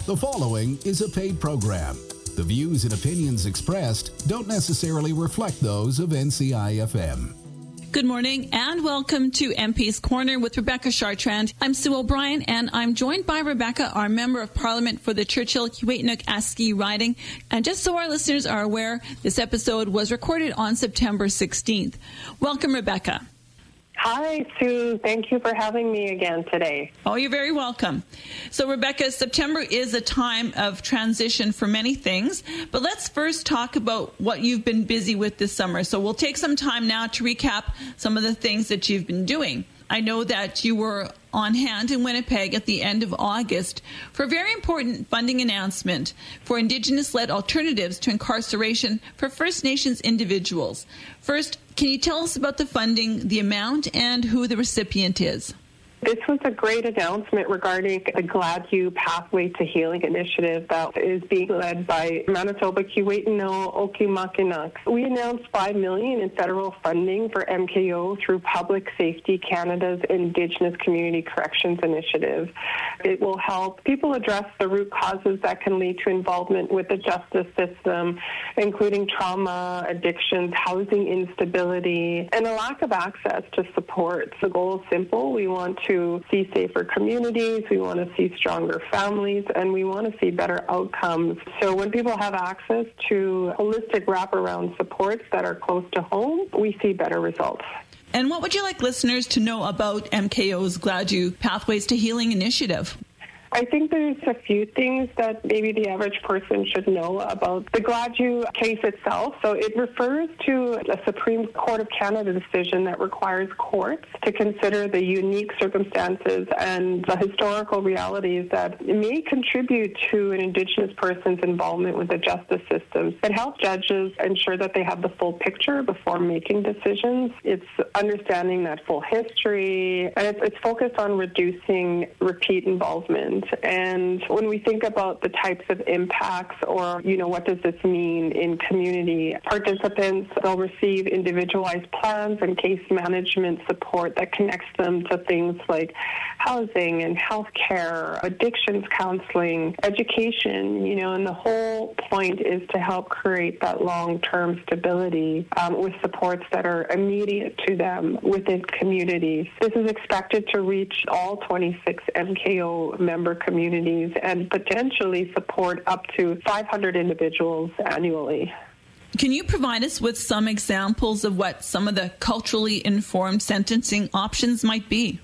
The following is a paid program. The views and opinions expressed don't necessarily reflect those of NCI-FM. Good morning and welcome to MP's Corner with Rebecca Chartrand. I'm Sue O'Brien and I'm joined by Rebecca, our Member of Parliament for the Churchill-Kiiwetinoong-Aski riding. And just so our listeners are aware, this episode was recorded on September 16th. Welcome, Rebecca. Hi, Sue. Thank you for having me again today. Oh, you're very welcome. So, Rebecca, September is a time of transition for many things, but let's first talk about what you've been busy with this summer. So we'll take some time now to recap some of the things that you've been doing. I know that you were on hand in Winnipeg at the end of August for a very important funding announcement for Indigenous-led alternatives to incarceration for First Nations individuals. First, can you tell us about the funding, the amount, and who the recipient is? This was a great announcement regarding the Glad You Pathway to Healing initiative that is being led by Manitoba Kiiwetinoong-Okimakanak. We announced $5 million in federal funding for MKO through Public Safety Canada's Indigenous Community Corrections Initiative. It will help people address the root causes that can lead to involvement with the justice system, including trauma, addictions, housing instability, and a lack of access to support. The goal is simple. We want to see safer communities, we want to see stronger families, and we want to see better outcomes. So when people have access to holistic wraparound supports that are close to home, we see better results. And what would you like listeners to know about MKO's Glad You Pathways to Healing initiative? I think there's a few things that maybe the average person should know about the Glad You case itself. So it refers to a Supreme Court of Canada decision that requires courts to consider the unique circumstances and the historical realities that may contribute to an Indigenous person's involvement with the justice system. It helps judges ensure that they have the full picture before making decisions. It's understanding that full history, and it's focused on reducing repeat involvement. And when we think about the types of impacts or, what does this mean in community, participants, they'll receive individualized plans and case management support that connects them to things like housing and healthcare, addictions counseling, education, and the whole point is to help create that long-term stability with supports that are immediate to them within communities. This is expected to reach all 26 MKO member communities and potentially support up to 500 individuals annually. Can you provide us with some examples of what some of the culturally informed sentencing options might be?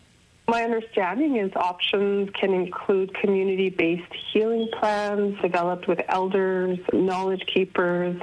My understanding is options can include community-based healing plans developed with elders, knowledge keepers,